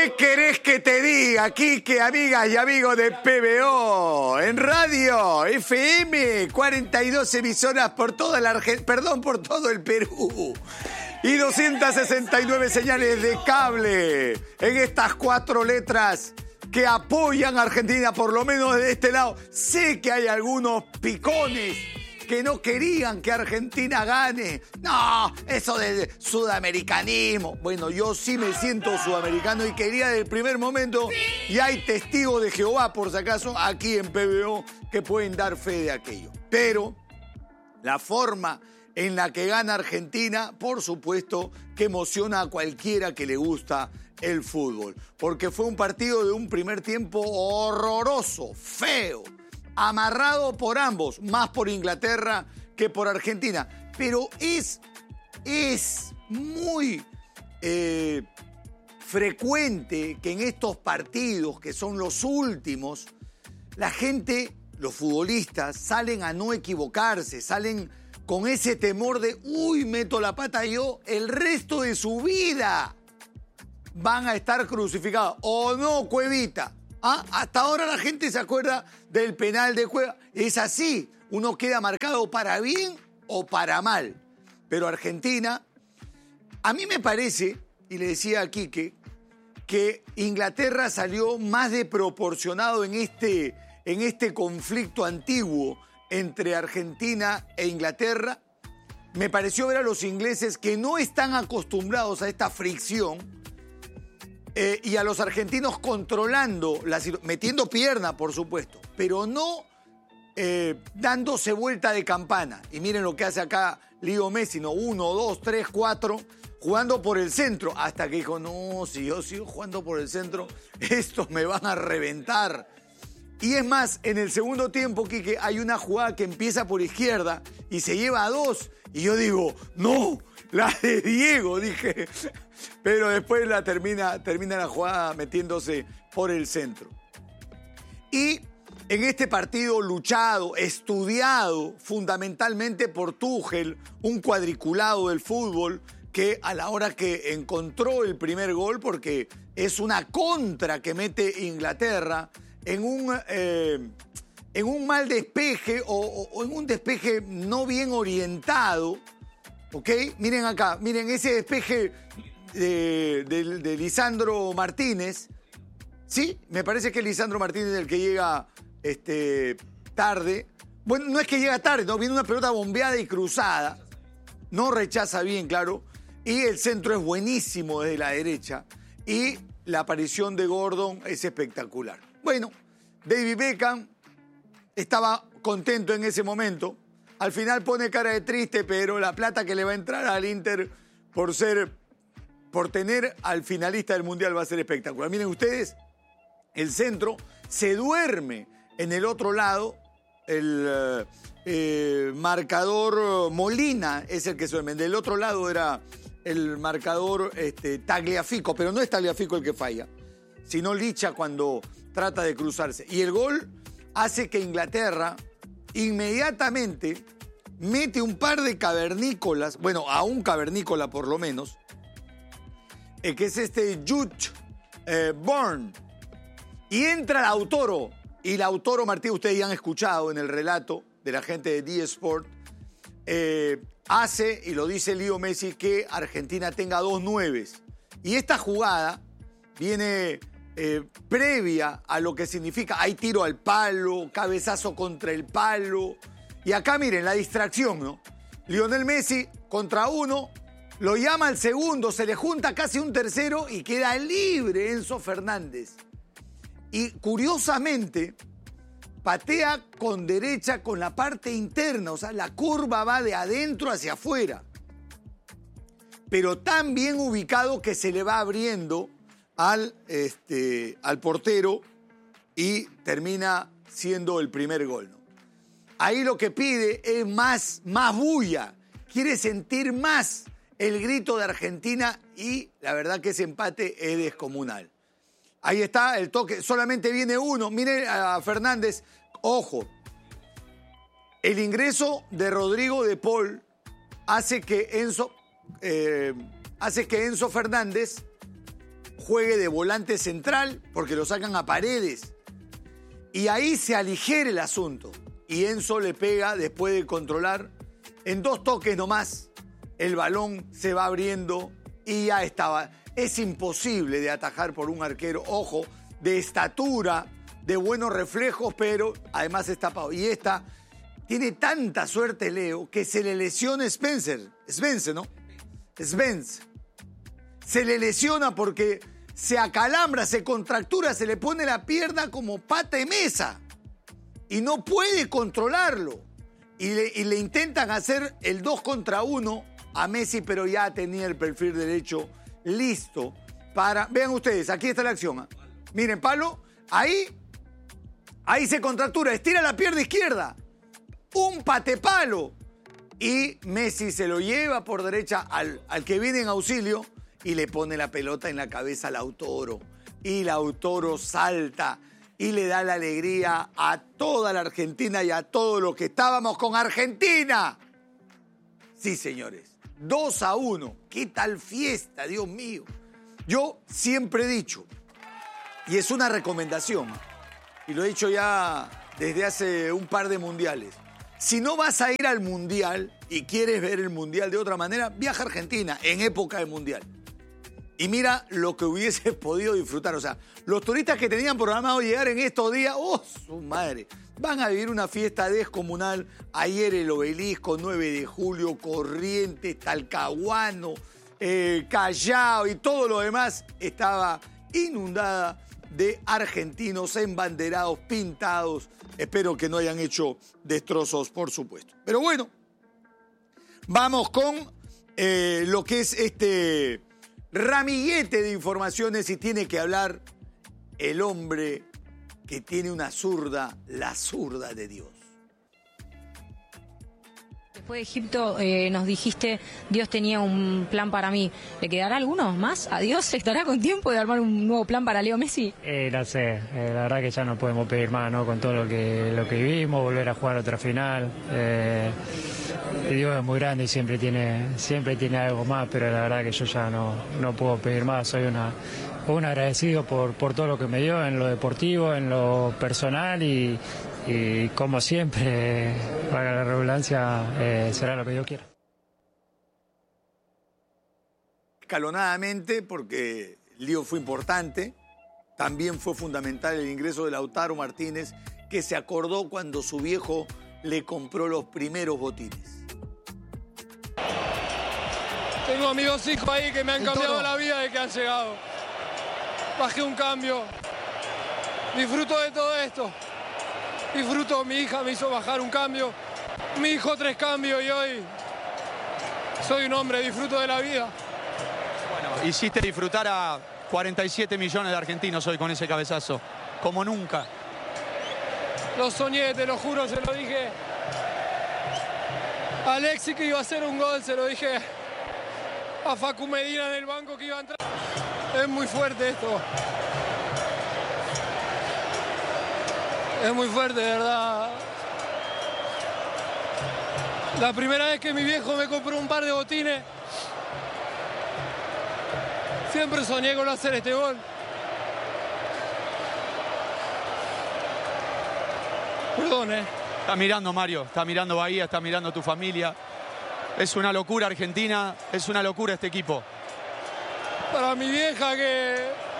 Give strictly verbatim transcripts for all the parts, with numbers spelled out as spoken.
¿Qué querés que te diga, Quique, amigas y amigos de P B O? En radio, F M, cuarenta y dos emisoras por toda la Argentina, perdón, por todo el Perú. Y doscientas sesenta y nueve señales de cable en estas cuatro letras que apoyan a Argentina, por lo menos de este lado. Sé que hay algunos picones que no querían que Argentina gane. No, eso de sudamericanismo. Bueno, yo sí me siento sudamericano y quería desde el primer momento. Y hay testigos de Jehová, por si acaso, aquí en P B O que pueden dar fe de aquello. Pero la forma en la que gana Argentina, por supuesto, que emociona a cualquiera que le gusta el fútbol. Porque fue un partido de un primer tiempo horroroso, feo, amarrado por ambos, más por Inglaterra que por Argentina. Pero es, es muy eh, frecuente que en estos partidos, que son los últimos, la gente, los futbolistas, salen a no equivocarse, salen con ese temor de, uy, meto la pata yo, el resto de su vida van a estar crucificados. ¿O no, Cuevita? ¿Ah? Hasta ahora la gente se acuerda del penal de Cueva. Es así, uno queda marcado para bien o para mal. Pero Argentina, a mí me parece, y le decía a Quique, que Inglaterra salió más desproporcionado en este, en este conflicto antiguo entre Argentina e Inglaterra. Me pareció ver a los ingleses que no están acostumbrados a esta fricción eh, y a los argentinos controlando, la, metiendo pierna, por supuesto, pero no eh, dándose vuelta de campana. Y miren lo que hace acá Leo Messi, ¿no? Uno, dos, tres, cuatro, jugando por el centro, hasta que dijo, no, si yo sigo jugando por el centro, estos me van a reventar. Y es más, en el segundo tiempo, Quique, hay una jugada que empieza por izquierda y se lleva a dos. Y yo digo, no, la de Diego, dije. Pero después la termina, termina la jugada metiéndose por el centro. Y en este partido luchado, estudiado fundamentalmente por Tuchel, un cuadriculado del fútbol, que a la hora que encontró el primer gol, porque es una contra que mete Inglaterra, en un, eh, en un mal despeje o, o, o en un despeje no bien orientado, ¿ok? Miren acá, miren ese despeje de, de, de Lisandro Martínez, ¿sí? Me parece que es Lisandro Martínez el que llega este, tarde. Bueno, no es que llega tarde, no, viene una pelota bombeada y cruzada, no rechaza bien, claro, y el centro es buenísimo desde la derecha, y la aparición de Gordon es espectacular. Bueno, David Beckham estaba contento en ese momento. Al final pone cara de triste, pero la plata que le va a entrar al Inter por ser, por tener al finalista del Mundial va a ser espectacular. Miren ustedes, el centro se duerme en el otro lado. El eh, marcador Molina es el que se duerme. Del otro lado era el marcador este, Tagliafico, pero no es Tagliafico el que falla, sino Licha cuando trata de cruzarse. Y el gol hace que Inglaterra inmediatamente mete un par de cavernícolas, bueno, a un cavernícola por lo menos, eh, que es este Jude eh, Bourne. Y entra Lautaro. Y Lautaro Martínez, ustedes ya han escuchado en el relato de la gente de D Sport, eh, hace, y lo dice Leo Messi, que Argentina tenga dos nueves. Y esta jugada viene eh, previa a lo que significa, hay tiro al palo, cabezazo contra el palo. Y acá miren la distracción, ¿no? Lionel Messi contra uno, lo llama al segundo, se le junta casi un tercero y queda libre Enzo Fernández. Y curiosamente, patea con derecha con la parte interna, o sea, la curva va de adentro hacia afuera. Pero tan bien ubicado que se le va abriendo al, este, al portero y termina siendo el primer gol, ¿no? Ahí lo que pide es más, más bulla, quiere sentir más el grito de Argentina y la verdad que ese empate es descomunal. Ahí está el toque, solamente viene uno. Miren a Fernández, ojo, el ingreso de Rodrigo de Paul hace que Enzo, eh, hace que Enzo Fernández juegue de volante central porque lo sacan a Paredes. Y ahí se aligera el asunto. Y Enzo le pega después de controlar. En dos toques nomás, el balón se va abriendo y ya estaba. Es imposible de atajar por un arquero, ojo, de estatura, de buenos reflejos, pero además está tapado. Y esta tiene tanta suerte, Leo, que se le lesiona Spencer. Spence, ¿no? Spence. Se le lesiona porque se acalambra, se contractura, se le pone la pierna como pata de mesa. Y no puede controlarlo. Y le, y le intentan hacer el dos contra uno a Messi, pero ya tenía el perfil derecho listo para... Vean ustedes, aquí está la acción. ¿eh? Miren, palo, ahí, ahí se contractura, estira la pierna izquierda. Un patepalo. Y Messi se lo lleva por derecha al, al que viene en auxilio y le pone la pelota en la cabeza a Lautaro. Y Lautaro salta y le da la alegría a toda la Argentina y a todos los que estábamos con Argentina. Sí, señores. dos a uno. ¿Qué tal fiesta, Dios mío? Yo siempre he dicho, y es una recomendación, y lo he dicho ya desde hace un par de mundiales, si no vas a ir al mundial y quieres ver el mundial de otra manera, viaja a Argentina en época de mundial. Y mira lo que hubieses podido disfrutar. O sea, los turistas que tenían programado llegar en estos días, ¡oh, su madre! Van a vivir una fiesta descomunal. Ayer el Obelisco, nueve de julio, Corrientes, Talcahuano, eh, Callao y todo lo demás estaba inundada de argentinos embanderados, pintados. Espero que no hayan hecho destrozos, por supuesto. Pero bueno, vamos con eh, lo que es este ramillete de informaciones y tiene que hablar el hombre que tiene una zurda, la zurda de Dios. Después de Egipto eh, nos dijiste, Dios tenía un plan para mí. ¿Le quedará alguno más? ¿A Dios estará con tiempo de armar un nuevo plan para Leo Messi? Eh, no sé, eh, la verdad que ya no podemos pedir más, ¿no? Con todo lo que, lo que vivimos, volver a jugar otra final. Eh, Dios es muy grande y siempre tiene, siempre tiene algo más, pero la verdad que yo ya no, no puedo pedir más. Soy una, un agradecido por, por todo lo que me dio en lo deportivo, en lo personal y... Y como siempre, para la redundancia, eh, será lo que Dios quiera. Escalonadamente, porque el lío fue importante, también fue fundamental el ingreso de Lautaro Martínez, que se acordó cuando su viejo le compró los primeros botines. Tengo a mis dos hijos ahí que me han cambiado la vida desde que han llegado. Bajé un cambio. Disfruto de todo esto. Disfruto, mi hija me hizo bajar un cambio, mi hijo tres cambios y hoy soy un hombre, disfruto de la vida. Bueno, hiciste disfrutar a cuarenta y siete millones de argentinos hoy con ese cabezazo, como nunca. Lo soñé, te lo juro, se lo dije a Alexis que iba a hacer un gol, se lo dije a Facu Medina en el banco que iba a entrar. Es muy fuerte esto. Es muy fuerte, de verdad. La primera vez que mi viejo me compró un par de botines, siempre soñé con hacer este gol. Perdón, eh. Está mirando, Mario, está mirando Bahía, está mirando tu familia. Es una locura Argentina, es una locura este equipo. Para mi vieja que...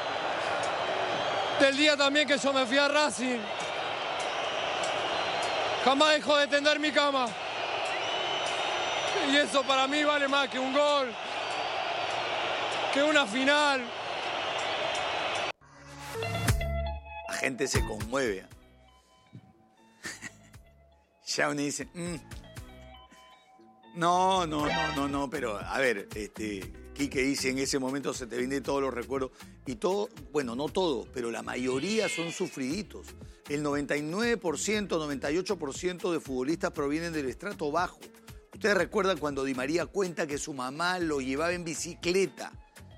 Del día también que yo me fui a Racing. Jamás dejó de tender mi cama. Y eso para mí vale más que un gol, que una final. La gente se conmueve. Ya uno dice, mm. no, no, no, no, no, pero a ver, este... Quique dice, en ese momento se te vienen todos los recuerdos. Y todo, bueno, no todos, pero la mayoría son sufriditos. El noventa y nueve por ciento, noventa y ocho por ciento de futbolistas provienen del estrato bajo. Ustedes recuerdan cuando Di María cuenta que su mamá lo llevaba en bicicleta.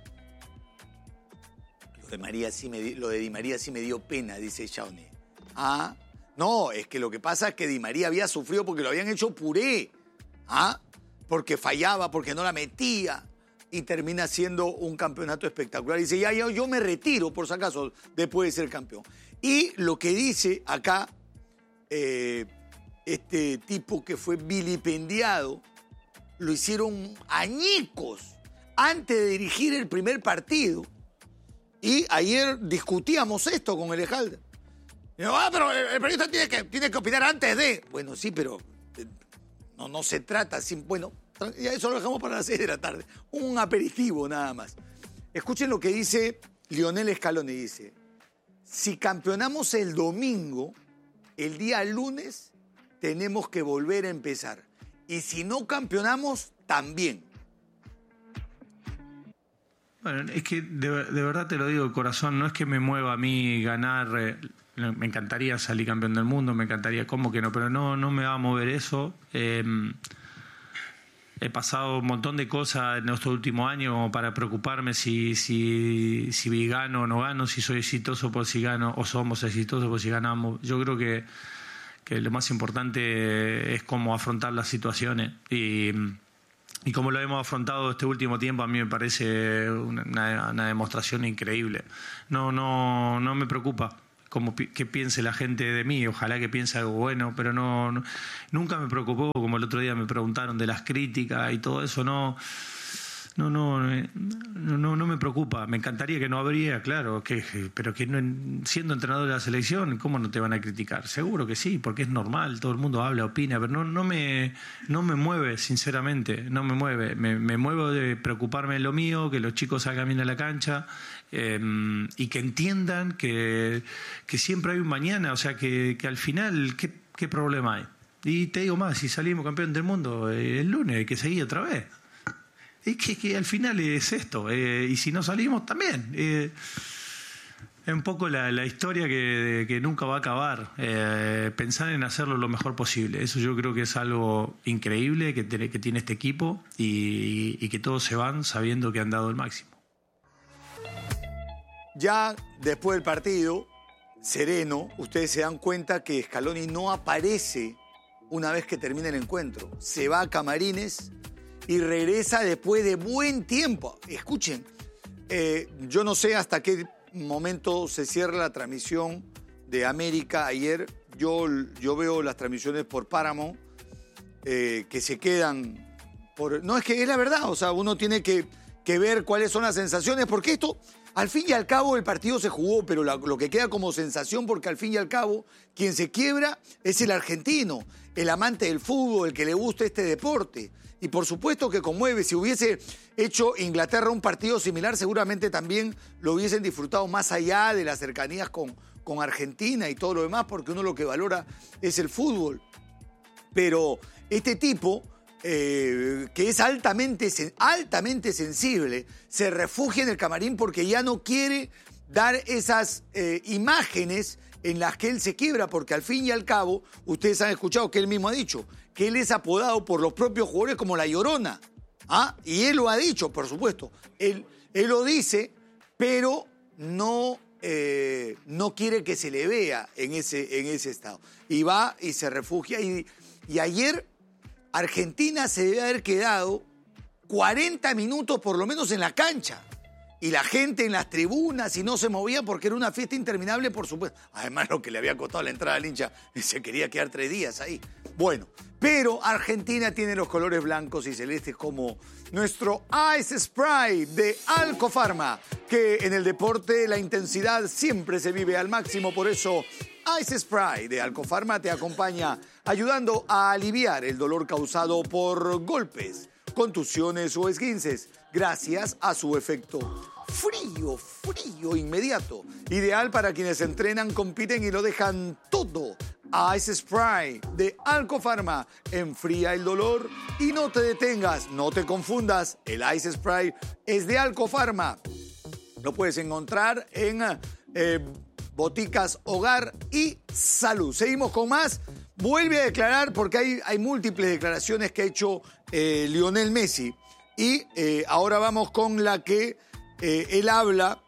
Lo de, María sí me, lo de Di María sí me dio pena, dice Shawnee. Ah, no, es que lo que pasa es que Di María había sufrido porque lo habían hecho puré. Ah, porque fallaba, porque no la metía. y termina siendo un campeonato espectacular. Y dice, ya, ya yo me retiro, por si acaso, después de ser campeón. Y lo que dice acá eh, este tipo que fue vilipendiado, lo hicieron añicos antes de dirigir el primer partido. Y ayer discutíamos esto con el Ejalde. Digo, ah, pero el periodista tiene que, tiene que opinar antes de... Bueno, sí, pero eh, no, no se trata así. Bueno, ya eso lo dejamos para las seis de la tarde. Un aperitivo nada más. Escuchen lo que dice Lionel Scaloni. Dice, si campeonamos el domingo, el día lunes tenemos que volver a empezar. Y si no campeonamos, también. Bueno, es que de, de verdad te lo digo de corazón, no es que me mueva a mí ganar, eh, me encantaría salir campeón del mundo, me encantaría, ¿cómo que no? Pero no, no me va a mover eso. Eh, he pasado un montón de cosas en estos últimos años como para preocuparme si, si, si gano o no gano, si soy exitoso por si gano o somos exitosos por si ganamos. Yo creo que, que lo más importante es cómo afrontar las situaciones y... Y como lo hemos afrontado este último tiempo, a mí me parece una, una demostración increíble. No, no, no me preocupa como que piense la gente de mí, ojalá que piense algo bueno, pero no, no nunca me preocupó, como el otro día me preguntaron de las críticas y todo eso, no, no, no, no, no, no me preocupa. Me encantaría que no habría, claro, que, pero que no, siendo entrenador de la selección, ¿cómo no te van a criticar? Seguro que sí, porque es normal, todo el mundo habla, opina, pero no, no me, no me mueve, sinceramente, no me mueve. Me, me muevo de preocuparme de lo mío, que los chicos salgan bien a la cancha eh, y que entiendan que, que siempre hay un mañana, o sea, que, que al final, ¿qué, qué problema hay? Y te digo más, si salimos campeón del mundo eh, el lunes, hay que seguir otra vez. Es que, que al final es esto, eh, y si no salimos también. Eh, es un poco la, la historia que, que nunca va a acabar. Eh, pensar en hacerlo lo mejor posible. Eso yo creo que es algo increíble que tiene, que tiene este equipo y, y que todos se van sabiendo que han dado el máximo. Ya después del partido, sereno, ustedes se dan cuenta que Scaloni no aparece una vez que termina el encuentro. Se va a camarines y regresa después de buen tiempo. Escuchen, eh, yo no sé hasta qué momento se cierra la transmisión de América ayer. Yo, yo veo las transmisiones por Paramount, eh, que se quedan por... No, es que es la verdad, o sea, uno tiene que, que ver cuáles son las sensaciones, porque esto, al fin y al cabo, el partido se jugó, pero la, lo que queda como sensación, porque al fin y al cabo, quien se quiebra es el argentino, el amante del fútbol, el que le gusta este deporte. Y por supuesto que conmueve. Si hubiese hecho Inglaterra un partido similar, seguramente también lo hubiesen disfrutado más allá de las cercanías con, con Argentina y todo lo demás, porque uno lo que valora es el fútbol. Pero este tipo, eh, que es altamente, altamente sensible, se refugia en el camarín porque ya no quiere dar esas eh, imágenes en las que él se quiebra, porque al fin y al cabo, ustedes han escuchado que él mismo ha dicho que él es apodado por los propios jugadores como la Llorona. ¿Ah? Y él lo ha dicho, por supuesto. Él, él lo dice, pero no, eh, no quiere que se le vea en ese, en ese estado. Y va y se refugia. Y, y ayer Argentina se debe haber quedado cuarenta minutos por lo menos en la cancha. Y la gente en las tribunas y no se movía porque era una fiesta interminable, por supuesto. Además, lo que le había costado la entrada al hincha, se quería quedar tres días ahí. Bueno, pero Argentina tiene los colores blancos y celestes como nuestro Ice Spray de Alcofarma, que en el deporte la intensidad siempre se vive al máximo. Por eso, Ice Spray de Alcofarma te acompaña ayudando a aliviar el dolor causado por golpes, contusiones o esguinces, gracias a su efecto frío, frío inmediato. Ideal para quienes entrenan, compiten y lo dejan todo. Ice Spray de Alcofarma enfría el dolor y no te detengas, no te confundas. El Ice Spray es de Alcofarma. Lo puedes encontrar en eh, boticas Hogar y Salud. Seguimos con más. Vuelve a declarar, porque hay, hay múltiples declaraciones que ha hecho eh, Lionel Messi. Y eh, ahora vamos con la que eh, él habla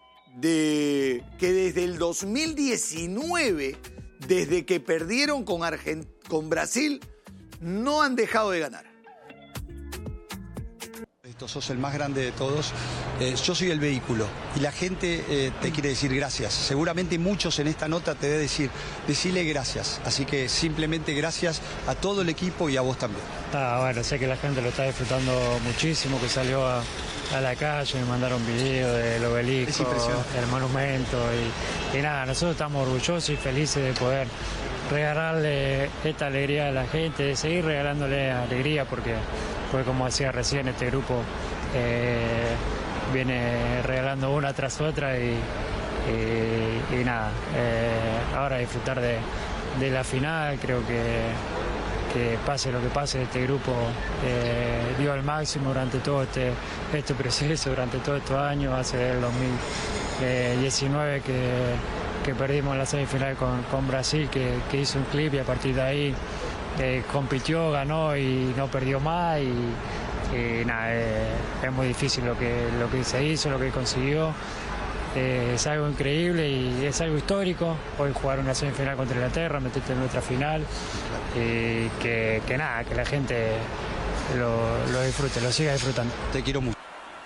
de que desde el dos mil diecinueve, desde que perdieron con, Argent- con Brasil, no han dejado de ganar. sos el más grande de todos. Eh, yo soy el vehículo y la gente eh, te quiere decir gracias. Seguramente muchos en esta nota te deben decir, decirle gracias. Así que simplemente gracias a todo el equipo y a vos también. Ah, bueno, sé que la gente lo está disfrutando muchísimo, que salió a, a la calle, me mandaron video del obelisco, del monumento y, y nada, nosotros estamos orgullosos y felices de poder regalarle esta alegría a la gente, de seguir regalándole alegría porque fue como decía recién, este grupo eh, viene regalando una tras otra y, y, y nada, eh, ahora disfrutar de, de la final, creo que, que pase lo que pase, este grupo eh, dio al máximo durante todo este, este proceso, durante todos estos años, hace el dos mil diecinueve que, que perdimos la semifinal con, con Brasil, que, que hizo un clip y a partir de ahí eh, compitió, ganó y no perdió más y, y nada, eh, es muy difícil lo que, lo que se hizo, lo que consiguió. Eh, es algo increíble y es algo histórico. Hoy jugar una semifinal contra Inglaterra, meterte en nuestra final y que, que nada, que la gente lo, lo disfrute, lo siga disfrutando. Te quiero mucho.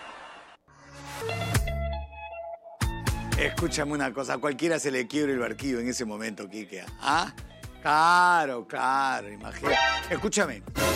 Escúchame una cosa, a cualquiera se le quiebra el barquillo en ese momento, Quique. ¿Ah? Claro, claro, imagínate. Escúchame.